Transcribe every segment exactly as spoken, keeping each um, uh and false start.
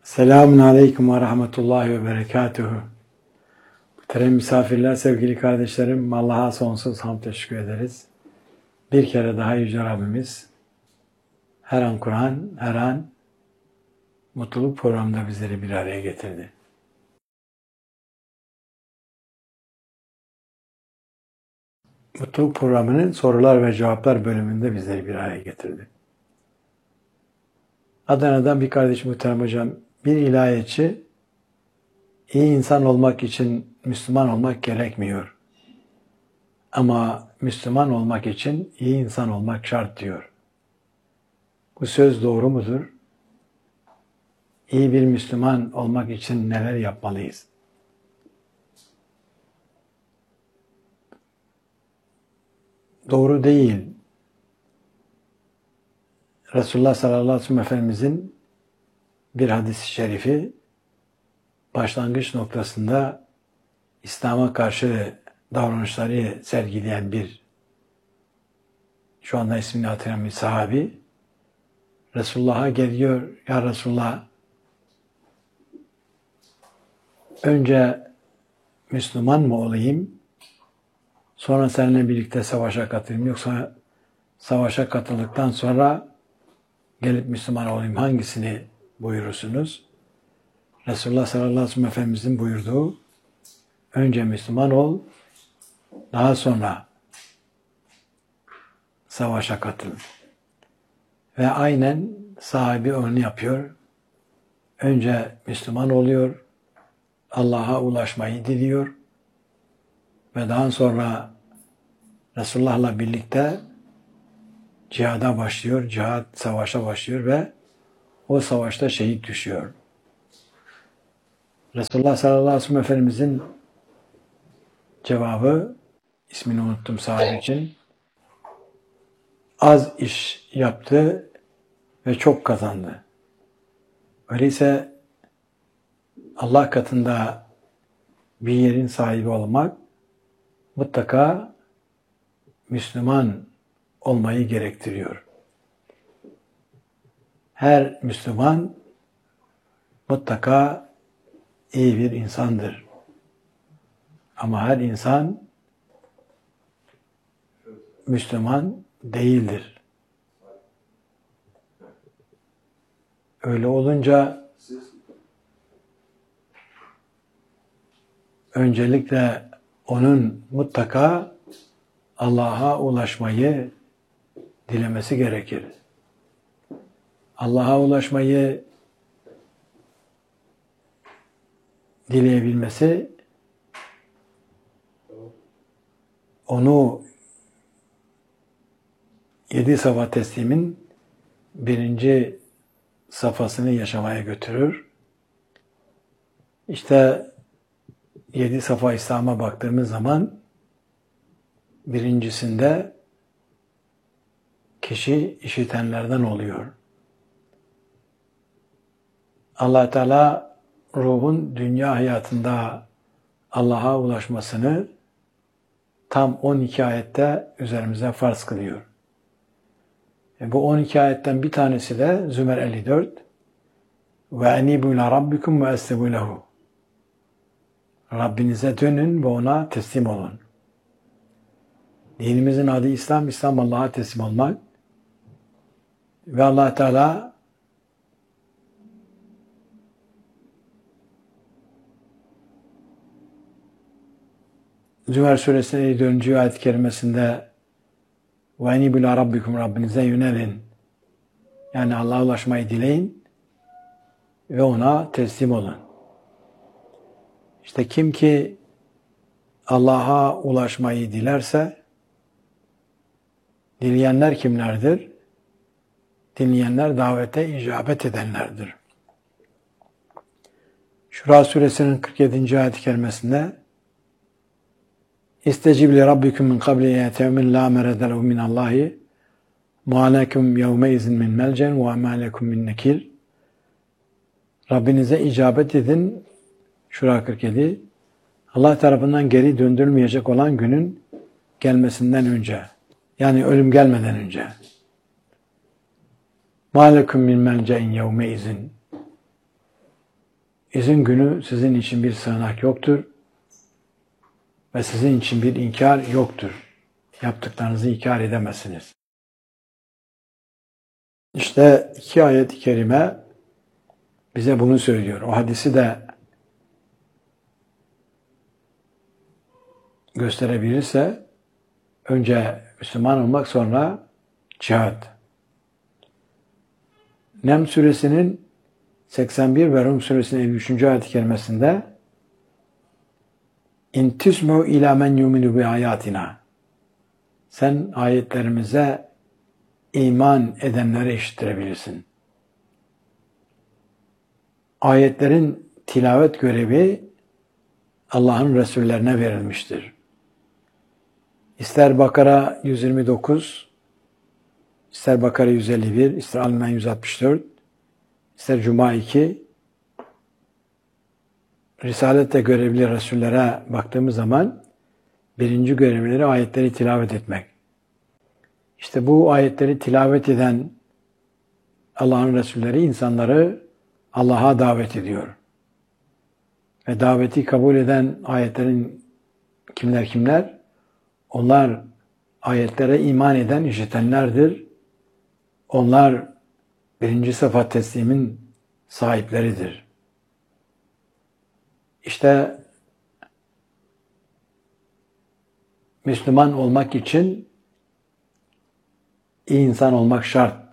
Selamun Aleyküm ve Rahmetullahi ve Berekatuhu. Muhterem misafirler, sevgili kardeşlerim, Allah'a sonsuz hamd teşekkür ederiz. Bir kere daha Yüce Rabbimiz her an Kur'an, her an mutluluk programında bizleri bir araya getirdi. Mutluluk programının sorular ve cevaplar bölümünde bizleri bir araya getirdi. Adana'dan bir kardeşim muhterem hocam, bir ilahiyatçı iyi insan olmak için Müslüman olmak gerekmiyor. Ama Müslüman olmak için iyi insan olmak şart diyor. Bu söz doğru mudur? İyi bir Müslüman olmak için neler yapmalıyız? Doğru değil. Resulullah sallallahu aleyhi ve sellem Efendimizin bir hadis-i şerifi başlangıç noktasında İslam'a karşı davranışları sergileyen bir, şu anda ismini hatırlayan bir sahabi Resulullah'a geliyor. Ya Resulullah, önce Müslüman mı olayım, sonra seninle birlikte savaşa katılayım, yoksa savaşa katıldıktan sonra gelip Müslüman olayım, hangisini buyurursunuz? Resulullah sallallahu aleyhi ve sellem Efendimizin buyurduğu, önce Müslüman ol, daha sonra savaşa katıl. Ve aynen sahibi onu yapıyor. Önce Müslüman oluyor, Allah'a ulaşmayı diliyor ve daha sonra Resulullah'la birlikte cihada başlıyor, cihad, savaşa başlıyor ve o savaşta şehit düşüyor. Resulullah sallallahu aleyhi ve sellem Efendimizin cevabı, ismini unuttum sahibi için, az iş yaptı ve çok kazandı. Öyleyse Allah katında bir yerin sahibi olmak mutlaka Müslüman olmayı gerektiriyor. Her Müslüman mutlaka iyi bir insandır. Ama her insan Müslüman değildir. Öyle olunca öncelikle onun mutlaka Allah'a ulaşmayı dilemesi gerekir. Allah'a ulaşmayı dileyebilmesi, onu yedi safa teslimin birinci safhasını yaşamaya götürür. İşte yedi safa İslam'a baktığımız zaman birincisinde kişi işitenlerden oluyor. Allah Teala ruhun dünya hayatında Allah'a ulaşmasını tam on iki ayette üzerimize farz kılıyor. E bu on iki ayetten bir tanesi de Zümer elli dört. Ve enibu ila rabbikum ve eslimu lehu. Rabbinize dönün ve ona teslim olun. Dinimizin adı İslam, İslam Allah'a teslim olmak. Ve Allah Teala Zümer suresinin elli dördüncü ayet-i kerimesinde ve enibu ila rabbikum, Rabbinize yönelin. Yani Allah'a ulaşmayı dileyin ve ona teslim olun. İşte kim ki Allah'a ulaşmayı dilerse, dileyenler kimlerdir? Dileyenler davete icabet edenlerdir. Şura suresinin kırk yedinci ayet-i kerimesinde İstecib li rabbikum min qabli yetevmin la meredelehu minallahi ma lekum yevme izin min melcen ve ma lekum min nekir. Rabbinize icabet edin. Şura kırk yedi. Allah tarafından geri döndürülmeyecek olan günün gelmesinden önce, yani ölüm gelmeden önce. Ma lekum min melce'in yevme izin. İzin günü sizin için bir sığınak yoktur ve sizin için bir inkar yoktur. Yaptıklarınızı inkar edemezsiniz. İşte iki ayet-i kerime bize bunu söylüyor. O hadisi de gösterebilirse önce Müslüman olmak, sonra cihad. Nem suresinin seksen bir ve Rum suresinin elli üçüncü ayet-i kerimesinde İn tismu ila men yuminu bi ayatina. Sen ayetlerimize iman edenlere işittirebilirsin. Ayetlerin tilavet görevi Allah'ın Resullerine verilmiştir. İster Bakara yüz yirmi dokuz, ister Bakara yüz elli bir, ister Al-İmran yüz altmış dört, ister Cuma iki, Risaletle görevli Resullere baktığımız zaman birinci görevleri ayetleri tilavet etmek. İşte bu ayetleri tilavet eden Allah'ın Resulleri insanları Allah'a davet ediyor. Ve daveti kabul eden ayetlerin kimler kimler? Onlar ayetlere iman eden işitenlerdir. Onlar birinci sıfat teslimin sahipleridir. İşte Müslüman olmak için iyi insan olmak şart.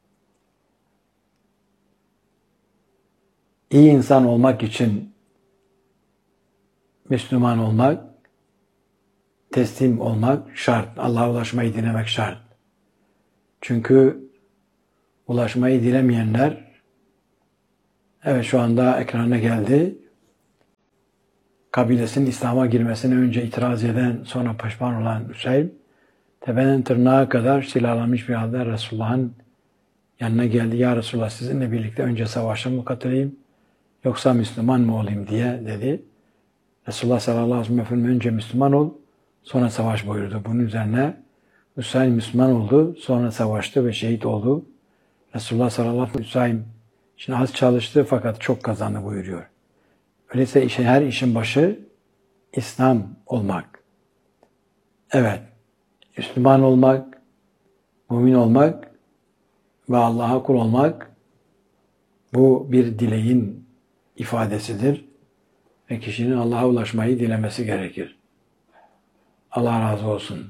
İyi insan olmak için Müslüman olmak, teslim olmak şart. Allah'a ulaşmayı dilemek şart. Çünkü ulaşmayı dilemeyenler, evet şu anda ekrana geldi, kabilesinin İslam'a girmesine önce itiraz eden, sonra pişman olan Hüseyin, tepeden tırnağa kadar silahlanmış bir halde Resulullah'ın yanına geldi. Ya Resulullah, sizinle birlikte önce savaşa mı katılayım, yoksa Müslüman mı olayım diye dedi. Resulullah sallallahu aleyhi ve sellem önce Müslüman ol, sonra savaş buyurdu. Bunun üzerine Hüseyin Müslüman oldu, sonra savaştı ve şehit oldu. Resulullah sallallahu aleyhi ve sellem Hüseyin şimdi az çalıştı fakat çok kazandı buyuruyor. Öyleyse işin, her işin başı İslam olmak. Evet, Müslüman olmak, mümin olmak ve Allah'a kul olmak bu bir dileğin ifadesidir ve kişinin Allah'a ulaşmayı dilemesi gerekir. Allah razı olsun.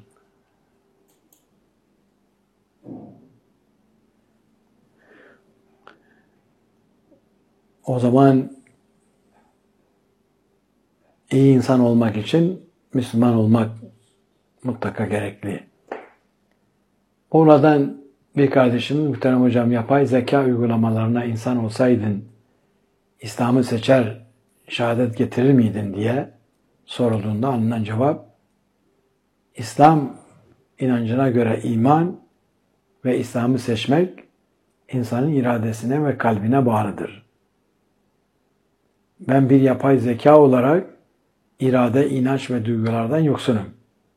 O zaman iyi insan olmak için Müslüman olmak mutlaka gerekli. Oradan bir kardeşimiz, muhterem hocam, yapay zeka uygulamalarına insan olsaydın İslam'ı seçer, şehadet getirir miydin diye sorulduğunda alınan cevap, İslam inancına göre iman ve İslam'ı seçmek insanın iradesine ve kalbine bağlıdır. Ben bir yapay zeka olarak irade, inanç ve duygulardan yoksunum.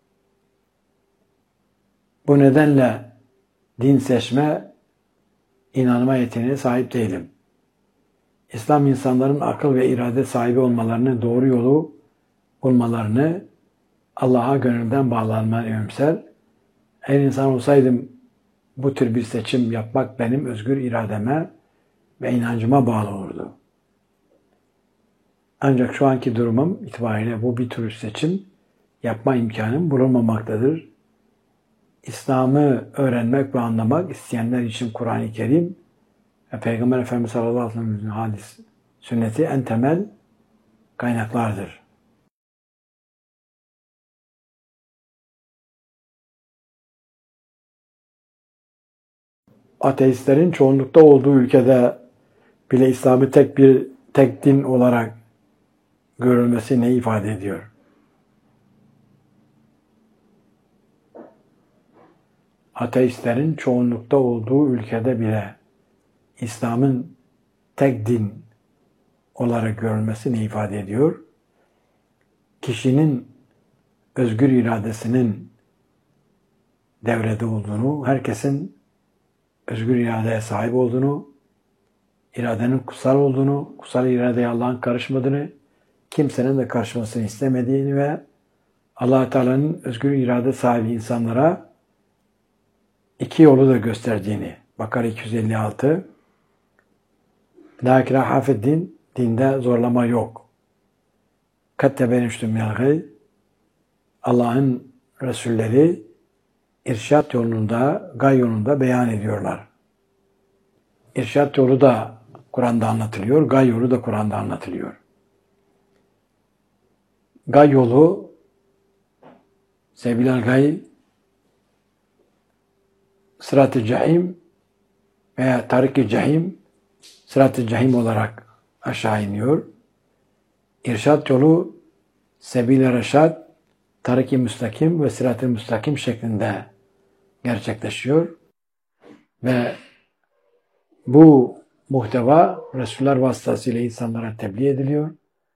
Bu nedenle din seçme, inanma yeteneğine sahip değilim. İslam insanların akıl ve irade sahibi olmalarını, doğru yolu bulmalarını, Allah'a gönülden bağlanmalarını önemser. Eğer insan olsaydım bu tür bir seçim yapmak benim özgür irademe ve inancıma bağlı olurdu. Ancak şu anki durumum itibariyle bu bir tür seçim yapma imkanım bulunmamaktadır. İslam'ı öğrenmek ve anlamak isteyenler için Kur'an-ı Kerim ve Peygamber Efendimiz sallallahu aleyhi ve sellem'in hadis, sünneti en temel kaynaklardır. Ateistlerin çoğunlukta olduğu ülkede bile İslam'ı tek bir tek din olarak görülmesi ne ifade ediyor? Ateistlerin çoğunlukta olduğu ülkede bile İslam'ın tek din olarak görülmesi ne ifade ediyor? Kişinin özgür iradesinin devrede olduğunu, herkesin özgür iradeye sahip olduğunu, iradenin kutsal olduğunu, kutsal iradeye Allah'ın karışmadığını, kimsenin de karışmasını istemediğini ve Allah-u Teala'nın özgür irade sahibi insanlara iki yolu da gösterdiğini. Bakara iki yüz elli altı. La ikraha fi'd-din, dinde zorlama yok. Kad tebeyyene minel gay. Allah'ın Resulleri irşat yolunda, gay yolunda beyan ediyorlar. İrşat yolu da Kur'an'da anlatılıyor, gay yolu da Kur'an'da anlatılıyor. Gay yolu, Sebilel Gay, Sırat-ı Cahim veya Tarik-i Cahim, Sırat-ı Cahim olarak aşağı iniyor. İrşat yolu, Sebil-i Reşad, Tarik-i Müstakim ve Sırat-ı Müstakim şeklinde gerçekleşiyor. Ve bu muhteva Resuller vasıtasıyla insanlara tebliğ ediliyor.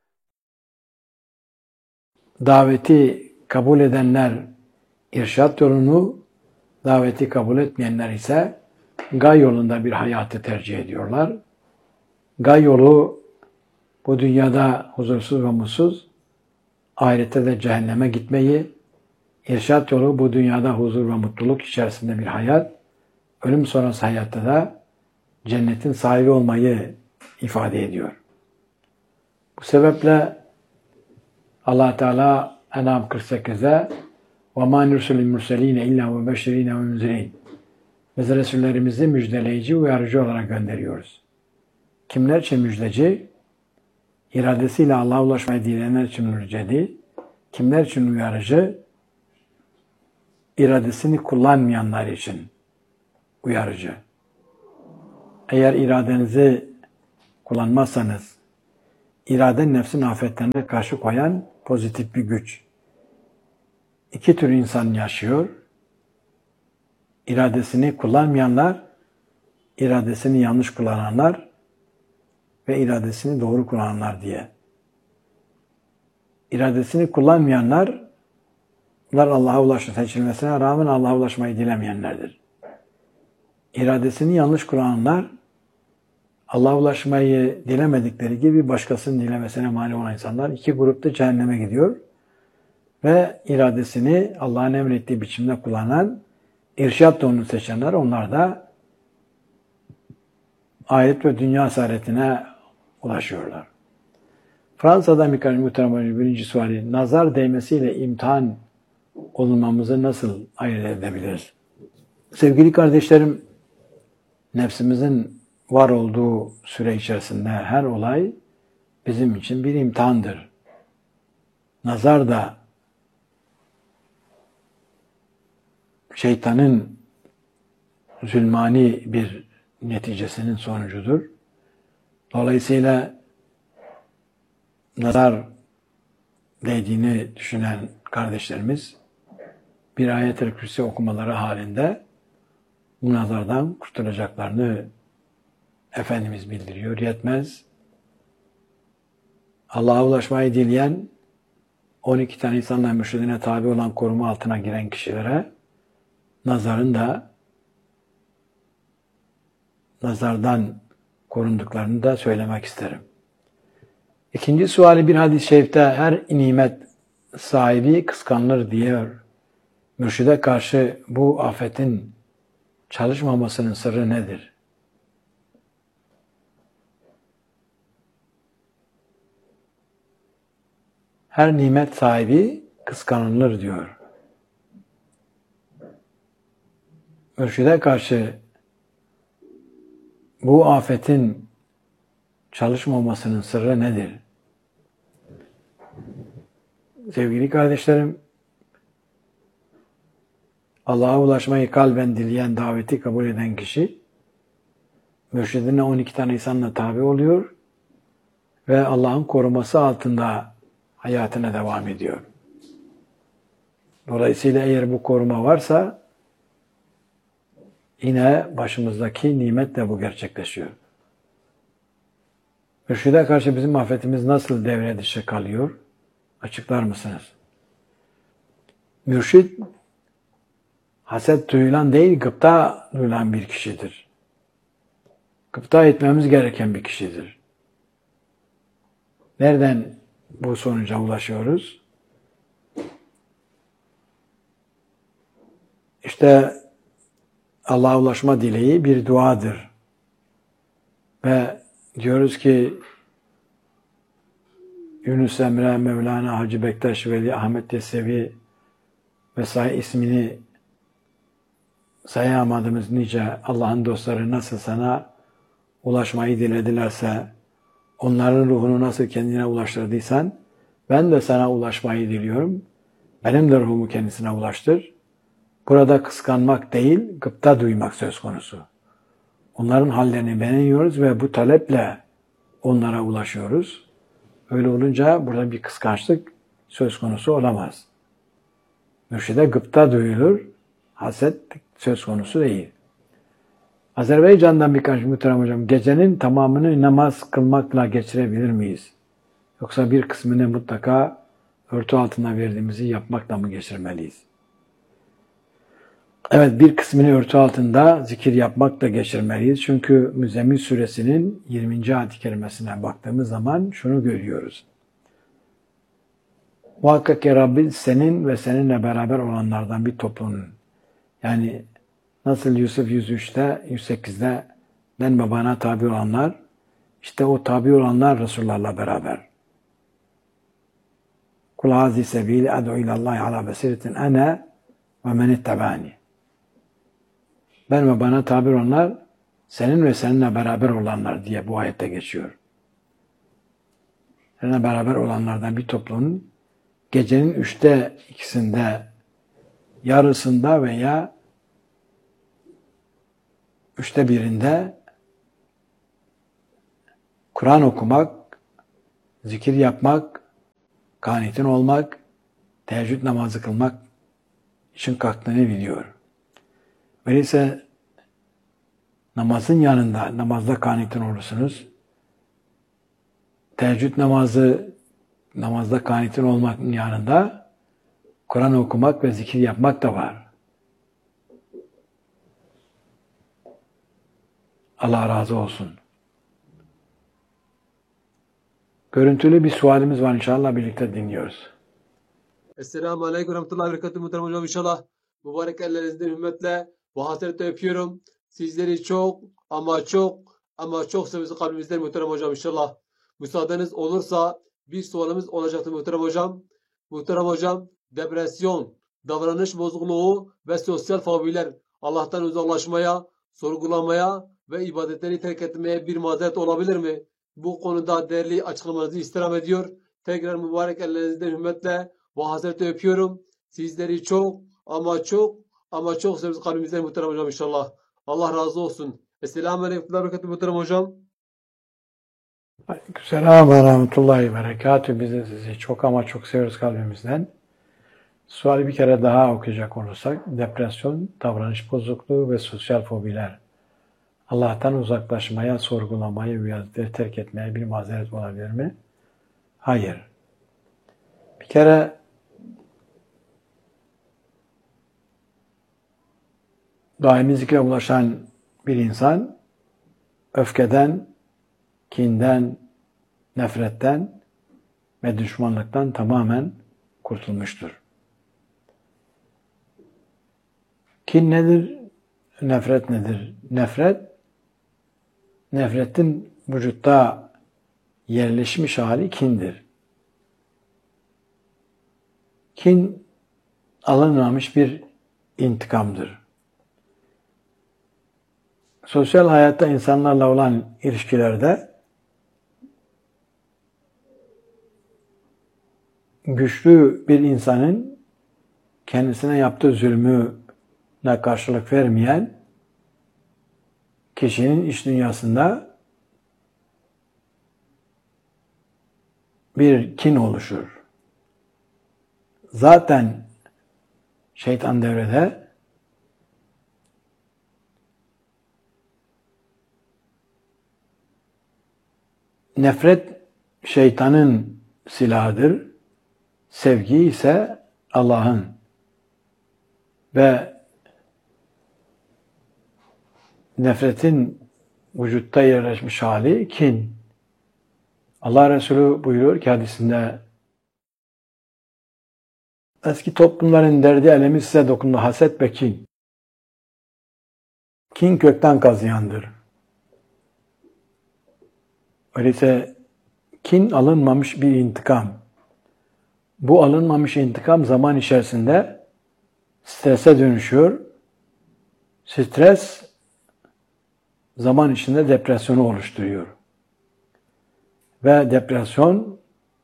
Daveti kabul edenler irşat yolunu, daveti kabul etmeyenler ise gay yolunda bir hayatı tercih ediyorlar. Gay yolu bu dünyada huzursuz ve mutsuz, ahirette de cehenneme gitmeyi, irşat yolu bu dünyada huzur ve mutluluk içerisinde bir hayat, ölüm sonrası hayatta da cennetin sahibi olmayı ifade ediyor. Bu sebeple Allah Teala En'am kırk sekizde وَمَا نُرْسُلِ الْمُرْسَلِينَ اِلَّا وَبَشِّرِينَ وَمُنْزِرِينَ Biz Resullerimizi müjdeleyici, uyarıcı olarak gönderiyoruz. Kimler için müjdeci? İradesiyle Allah'a ulaşmayı dileyenler için müjdeci. Kimler için uyarıcı? İradesini kullanmayanlar için uyarıcı. Eğer iradenizi kullanmazsanız, irade nefsin afetlerine karşı koyan pozitif bir güç. İki tür insan yaşıyor. İradesini kullanmayanlar, iradesini yanlış kullananlar ve iradesini doğru kullananlar diye. İradesini kullanmayanlar, bunlar Allah'a ulaşma seçilmesine rağmen Allah'a ulaşmayı dilemeyenlerdir. İradesini yanlış kullananlar, Allah'a ulaşmayı dilemedikleri gibi başkasının dilemesine mani olan insanlar iki grupta cehenneme gidiyor. Ve iradesini Allah'ın emrettiği biçimde kullanan, irşat yolunu seçenler, onlar da ahiret ve dünya saadetine ulaşıyorlar. Fransa'da Mikail Muhterem birinci suali, nazar değmesiyle imtihan olunmamızı nasıl ayırt edebiliriz? Sevgili kardeşlerim, nefsimizin var olduğu süre içerisinde her olay bizim için bir imtihandır. Nazar da şeytanın zulmani bir neticesinin sonucudur. Dolayısıyla nazar değdiğini düşünen kardeşlerimiz bir ayet-i kürsi okumaları halinde bu nazardan kurtulacaklarını Efendimiz bildiriyor. Yetmez. Allah'a ulaşmayı dileyen on iki tane insanla mürşidine tabi olan koruma altına giren kişilere nazarın da nazardan korunduklarını da söylemek isterim. İkinci suali bir hadis-i şerifte her nimet sahibi kıskanılır diyor. Mürşide karşı bu afetin çalışmamasının sırrı nedir? Her nimet sahibi kıskanılır diyor. Mürşide karşı bu afetin çalışmamasının sırrı nedir? Sevgili kardeşlerim, Allah'a ulaşmayı kalben dileyen, daveti kabul eden kişi, mürşidine on iki tane insanla tabi oluyor ve Allah'ın koruması altında hayatına devam ediyor. Dolayısıyla eğer bu koruma varsa, yine başımızdaki nimetle bu gerçekleşiyor. Mürşide karşı bizim afetimiz nasıl devre dışı kalıyor? Açıklar mısınız? Mürşid, haset duyulan değil, gıpta duyulan bir kişidir. gıpta etmemiz gereken bir kişidir. Nereden bu sonuca ulaşıyoruz? İşte Allah'a ulaşma dileği bir duadır. Ve diyoruz ki Yunus Emre, Mevlana, Hacı Bektaş Veli, Ahmet Yesevi vesaire ismini sayamadığımız nice Allah'ın dostları nasıl sana ulaşmayı diledilerse, onların ruhunu nasıl kendine ulaştırdıysan, ben de sana ulaşmayı diliyorum. Benim de ruhumu kendisine ulaştır. Burada kıskanmak değil, gıpta duymak söz konusu. Onların hallerini beğeniyoruz ve bu taleple onlara ulaşıyoruz. Öyle olunca burada bir kıskançlık söz konusu olamaz. Mürşide gıpta duyulur, haset söz konusu değil. Azerbaycan'dan birkaç muhterem hocam, gecenin tamamını namaz kılmakla geçirebilir miyiz? Yoksa bir kısmını mutlaka örtü altına verdiğimizi yapmakla mı geçirmeliyiz? Evet, bir kısmını örtü altında zikir yapmakla geçirmeliyiz. Çünkü Müzzemmil Suresinin yirminci ayet-i kerimesine baktığımız zaman şunu görüyoruz. Muhakkak ki Rabbin senin ve seninle beraber olanlardan bir toplumun, yani nasıl Yusuf yüz üçte, yüz sekizde ben babana tabi olanlar, işte o tabi olanlar Resullarla beraber. Kul hazi sebili ad'u ilallahi ala basiretin ana ve men ittabani. Ben ve bana tabi olanlar, senin ve seninle beraber olanlar diye bu ayette geçiyor. Seninle beraber olanlardan bir toplumun gecenin üçte ikisinde, yarısında veya üçte birinde Kur'an okumak, zikir yapmak, kanitin olmak, teheccüd namazı kılmak için kalktığını biliyor. Öyleyse namazın yanında, namazda kanitin olursunuz. Teheccüd namazı, namazda kanitin olmanın yanında Kur'an okumak ve zikir yapmak da var. Allah razı olsun. Görüntülü bir sualimiz var, inşallah birlikte dinliyoruz. Esselamu Aleyküm ve Rahmetullahi ve Berekatuhu muhterem hocam, inşallah mübarek ellerinizden hürmetle bu hasretle öpüyorum. Sizleri çok ama çok ama çok seviyoruz kalbimizden muhterem hocam, inşallah. Müsaadeniz olursa bir sualimiz olacaktı muhterem hocam. Muhterem hocam, depresyon, davranış bozukluğu ve sosyal fobiler Allah'tan uzaklaşmaya, sorgulamaya ve ibadetleri terk etmeye bir mazeret olabilir mi? Bu konuda değerli açıklamanızı istirham ediyor. Tekrar mübarek ellerinizden hürmetle bu hasreti öpüyorum. Sizleri çok ama çok ama çok seviyoruz kalbimizden muhterem hocam, inşallah. Allah razı olsun. Esselamu Aleyküm ve Berekatuhu muhterem hocam. Aleykümselam ve rahmetullahi ve berekatühü. Biz de sizi çok ama çok seviyoruz kalbimizden. Suali bir kere daha okuyacak olursak, depresyon, davranış bozukluğu ve sosyal fobiler Allah'tan uzaklaşmaya, sorgulamaya, ibadetleri terk etmeye bir mazeret olabilir mi? Hayır. Bir kere daimi zikre ulaşan bir insan öfkeden, kinden, nefretten ve düşmanlıktan tamamen kurtulmuştur. Kin nedir? Nefret nedir? Nefret, nefretin vücutta yerleşmiş hali kindir. Kin alınmamış bir intikamdır. Sosyal hayatta insanlarla olan ilişkilerde güçlü bir insanın kendisine yaptığı zulmüne karşılık vermeyen kişinin iç dünyasında bir kin oluşur. Zaten şeytan devrede, nefret şeytanın silahıdır, sevgi ise Allah'ın. Ve nefretin vücutta yerleşmiş hali kin. Allah Resulü buyuruyor ki hadisinde, eski toplumların derdi elemi size dokundu, haset ve kin. Kin kökten kazıyandır. Öyleyse kin alınmamış bir intikam. Bu alınmamış intikam zaman içerisinde strese dönüşüyor. Stres zaman içinde depresyonu oluşturuyor. Ve depresyon,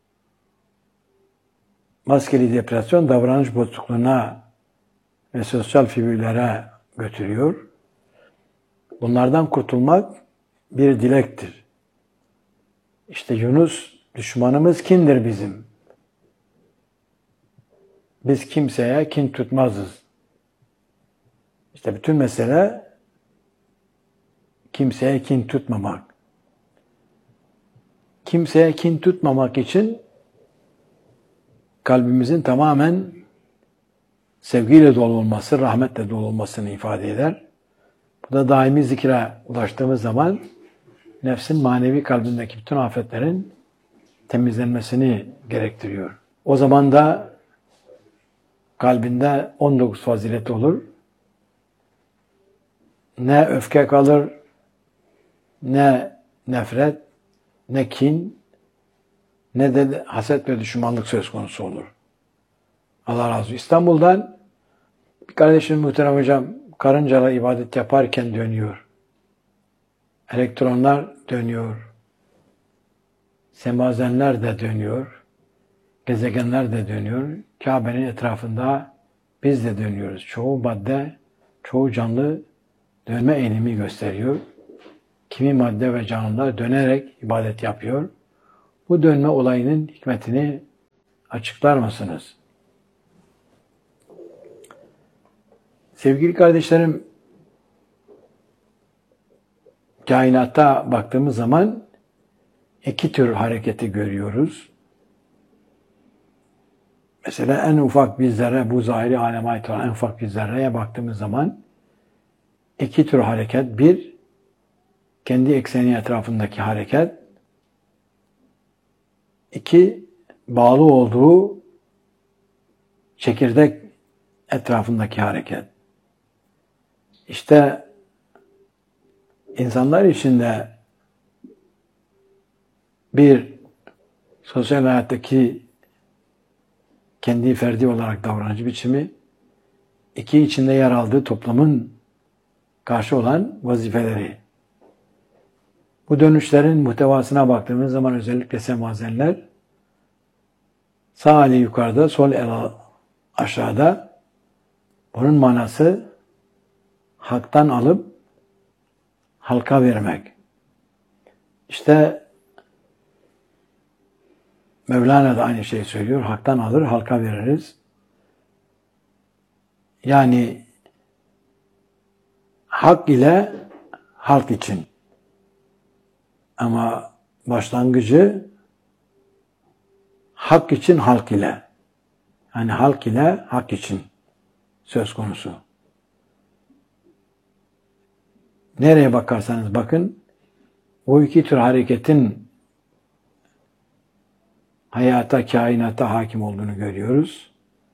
maskeli depresyon davranış bozukluğuna ve sosyal figürlere götürüyor. Bunlardan kurtulmak bir dilektir. İşte Yunus, düşmanımız kindir bizim. Biz kimseye kin tutmazız. İşte bütün mesele kimseye kin tutmamak. Kimseye kin tutmamak için kalbimizin tamamen sevgiyle dolu olması, rahmetle dolu olmasını ifade eder. Bu da daimi zikre ulaştığımız zaman nefsin manevi kalbindeki bütün afetlerin temizlenmesini gerektiriyor. O zaman da kalbinde on dokuz fazilet olur. Ne öfke kalır, ne nefret, ne kin, ne de haset ve düşmanlık söz konusu olur. Allah razı olsun. İstanbul'dan bir kardeşim, muhterem hocam, karıncalar ibadet yaparken dönüyor. Elektronlar dönüyor. Semazenler de dönüyor. Gezegenler de dönüyor. Kabe'nin etrafında biz de dönüyoruz. Çoğu madde, çoğu canlı dönme eğilimi gösteriyor. Kimi madde ve canlılar dönerek ibadet yapıyor. Bu dönme olayının hikmetini açıklar mısınız? Sevgili kardeşlerim, kainatta baktığımız zaman iki tür hareketi görüyoruz. Mesela en ufak bir zerre, bu zahiri aleme ait olan en ufak bir zerreye baktığımız zaman iki tür hareket. Bir, kendi ekseni etrafındaki hareket. İki, bağlı olduğu çekirdek etrafındaki hareket. İşte insanlar içinde bir, sosyal hayattaki kendi ferdi olarak davranış biçimi, iki, içinde yer aldığı toplumun karşı olan vazifeleri. Bu dönüşlerin muhtevasına baktığımız zaman özellikle semazenler, sağ eli yukarıda, sol el aşağıda. Bunun manası haktan alıp halka vermek. İşte Mevlana da aynı şeyi söylüyor. Haktan alır, halka veririz. Yani hak ile halk için. Ama başlangıcı hak için halk ile. Yani halk ile hak için söz konusu. Nereye bakarsanız bakın, o iki tür hareketin hayata, kainata hakim olduğunu görüyoruz.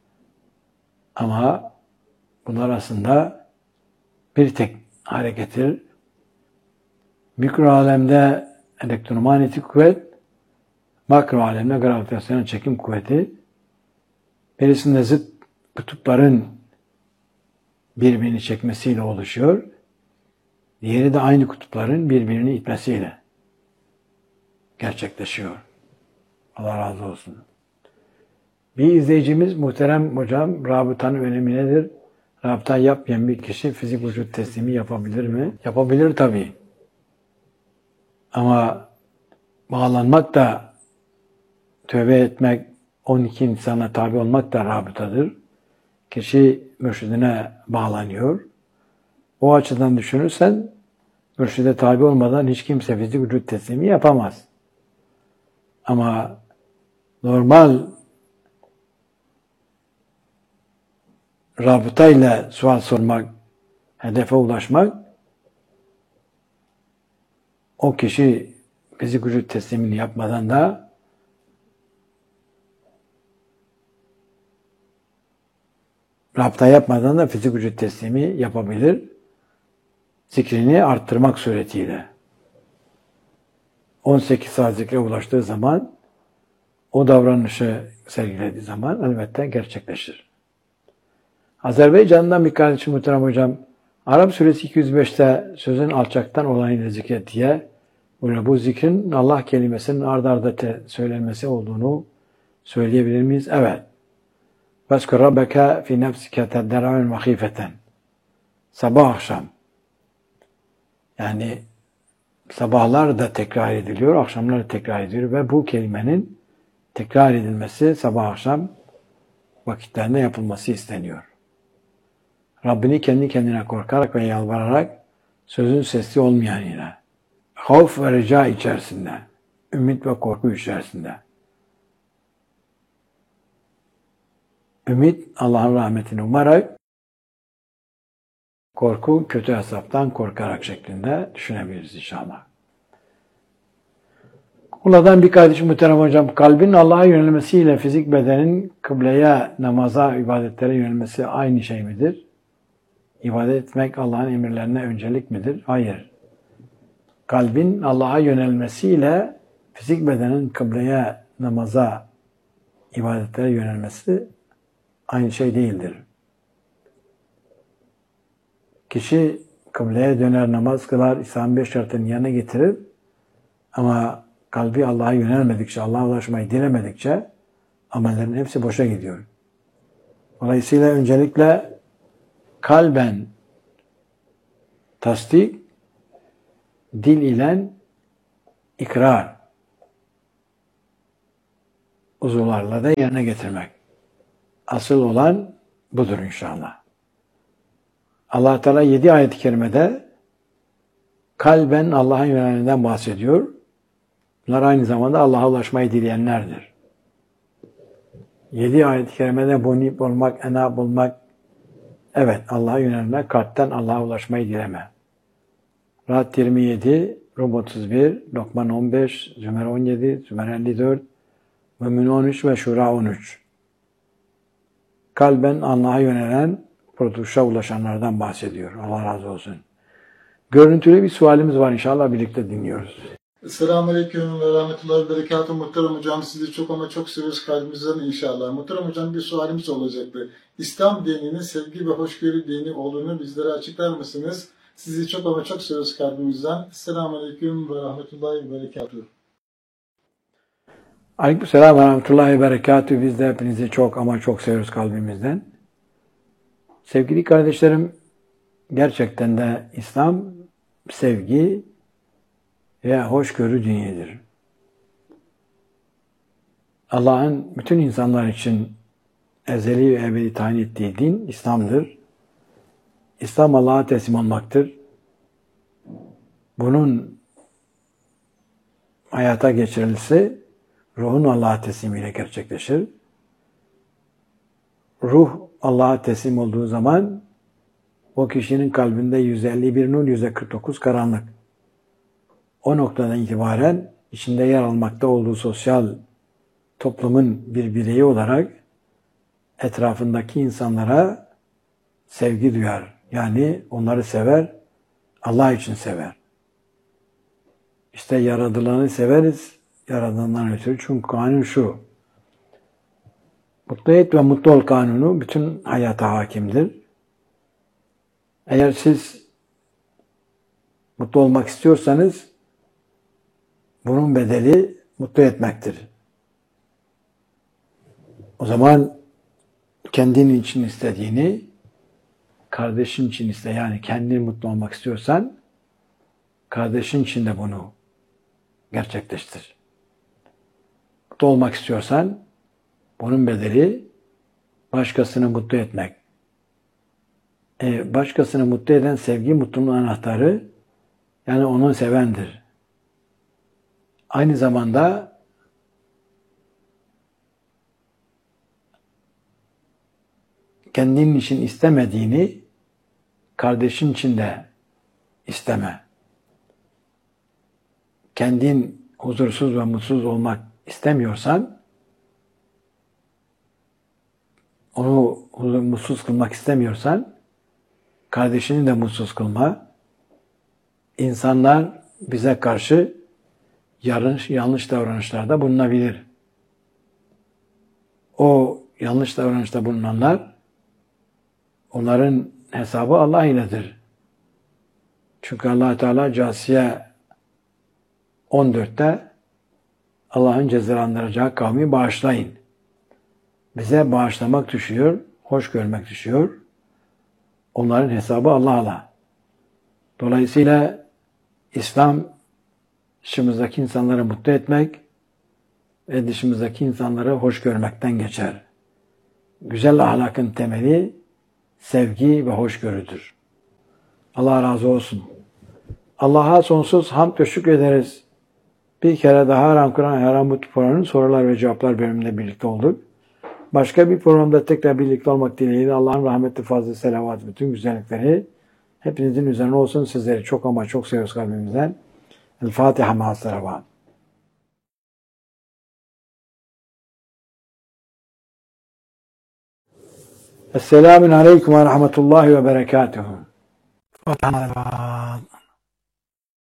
Ama bunlar arasında bir tek harekettir. Mikro alemde elektromanyetik kuvvet, makro alemde gravitasyonel çekim kuvveti. Birisinde zıt kutupların birbirini çekmesiyle oluşuyor. Diğeri de aynı kutupların birbirini itmesiyle gerçekleşiyor. Allah razı olsun. Bir izleyicimiz, muhterem hocam, rabıtanın önemi nedir? Rabıta yapmayan bir kişi fizik vücut teslimi yapabilir mi? Yapabilir tabii. Ama bağlanmak da, tövbe etmek, on iki insana tabi olmak da rabıtadır. Kişi mürşidine bağlanıyor. O açıdan düşünürsen, mürşide tabi olmadan hiç kimse fizik vücut teslimi yapamaz. Ama normal rabıtayla sual sormak, hedefe ulaşmak o kişi fizik vücut teslimini yapmadan da rapta yapmadan da fizik vücut teslimi yapabilir. Zikrini arttırmak suretiyle. on sekiz saat zikre ulaştığı zaman, o davranışı sergilediği zaman elbette gerçekleşir. Azerbaycan'dan bir kardeşim muhterem hocam, Arap suresi iki yüz beşte sözün alçaktan olanıyla zikret diye bu zikrin Allah kelimesinin ard arda te söylenmesi olduğunu söyleyebilir miyiz? Evet. Vezkur rabbeke fi nefsike tedder'an ve hifeten. Sabah akşam. Yani sabahlar da tekrar ediliyor, akşamlar da tekrar ediliyor ve bu kelimenin tekrar edilmesi sabah akşam vakitlerinde yapılması isteniyor. Rabbini kendi kendine korkarak ve yalvararak sözün sesli olmayan yine. Havf ve rica içerisinde, ümit ve korku içerisinde. Ümit Allah'ın rahmetini umarak, korku kötü hesaptan korkarak şeklinde düşünebiliriz inşallah. Kullardan bir kardeşim muhterem hocam, kalbin Allah'a yönelmesiyle fizik bedenin kıbleye, namaza, ibadetlere yönelmesi aynı şey midir? İbadet etmek Allah'ın emirlerine öncelik midir? Hayır. Kalbin Allah'a yönelmesiyle fizik bedenin kıbleye, namaza, ibadetlere yönelmesi aynı şey değildir. Kişi kıbleye döner, namaz kılar, İslam'ın beş şartını yerine getirir ama kalbi Allah'a yönelmedikçe, Allah'a ulaşmayı dilemedikçe amellerin hepsi boşa gidiyor. Dolayısıyla öncelikle kalben tasdik, dil ile ikrar, uzuvlarla da yerine getirmek. Asıl olan budur inşallah. Allah Teala yedi ayet-i kerimede kalben Allah'a yönelenden bahsediyor. Bunlar aynı zamanda Allah'a ulaşmayı dileyenlerdir. Yedi ayet-i kerimede munib olmak, enab olmak, evet Allah'a yönelmek, kalpten Allah'a ulaşmayı dileme. Ra'd yirmi yedi, Rum otuz bir, Lokman on beş, Zümer on yedi, Zümer elli dört, Mümin on üç ve Şura on üç. Kalben Allah'a yönelen, kurtuluşa ulaşanlardan bahsediyor. Allah razı olsun. Görüntülü bir sualimiz var inşallah birlikte dinliyoruz. Selamünaleyküm ve rahmetullahi ve berekatuhu. Muhterem hocam, sizi çok ama çok seviyoruz kalbimizden inşallah. Muhterem hocam, bir sualimiz olacaktı. İslam dininin sevgi ve hoşgörü dini olduğunu bizlere açıklar mısınız? Sizi çok ama çok seviyoruz kalbimizden. Selamünaleyküm ve rahmetullahi ve berekatuhu. Aleykümselam ve rahmetullahi ve berekatuhu. Biz de hepinizi çok ama çok seviyoruz kalbimizden. Sevgili kardeşlerim, gerçekten de İslam sevgi ve hoşgörü dinidir. Allah'ın bütün insanlar için ezeli ve ebedi tayin ettiği din İslam'dır. İslam Allah'a teslim olmaktır. Bunun hayata geçirilmesi ruhun Allah'a teslimiyle gerçekleşir. Ruh Allah'a teslim olduğu zaman o kişinin kalbinde yüz elli bir nur, yüz kırk dokuz karanlık. O noktadan itibaren içinde yer almakta olduğu sosyal toplumun bir bireyi olarak etrafındaki insanlara sevgi duyar. Yani onları sever, Allah için sever. İşte yaradılanı severiz, yaradandan ötürü. Çünkü kanun şu. Mutlu et ve mutlu ol kanunu bütün hayata hakimdir. Eğer siz mutlu olmak istiyorsanız bunun bedeli mutlu etmektir. O zaman kendin için istediğini kardeşin için iste. Yani kendin mutlu olmak istiyorsan kardeşin için de bunu gerçekleştir. Mutlu olmak istiyorsan bunun bedeli başkasını mutlu etmek. E, başkasını mutlu eden sevgi mutluluğun anahtarı, yani onu sevendir. Aynı zamanda kendinin için istemediğini kardeşin için de isteme. kendin huzursuz ve mutsuz olmak istemiyorsan, onu mutsuz kılmak istemiyorsan, kardeşini de mutsuz kılma. İnsanlar bize karşı yanlış, yanlış davranışlarda bulunabilir. O yanlış davranışta bulunanlar, onların hesabı Allah iledir. Çünkü Allah Teala Câsiye on dörtte Allah'ın cezalandıracağı kavmi bağışlayın. Bize bağışlamak düşüyor, hoş görmek düşüyor. Onların hesabı Allah'la. Dolayısıyla İslam dışımızdaki insanları mutlu etmek ve dışımızdaki insanları hoş görmekten geçer. Güzel ahlakın temeli sevgi ve hoşgörüdür. Allah razı olsun. Allah'a sonsuz hamd ve şükrederiz. Bir kere daha Haram Kur'an Haram Bu programının sorular ve cevaplar bölümünde birlikte olduk. Başka bir programda tekrar birlikte olmak dileğiyle Allah'ın rahmeti, fazla, selavat, bütün güzellikleri hepinizin üzerine olsun. Sizleri çok ama çok seviyoruz kalbimizden. El Fatiha ma'as-salavat. Esselamun aleyküm ve rahmetullahi ve berekatuhu.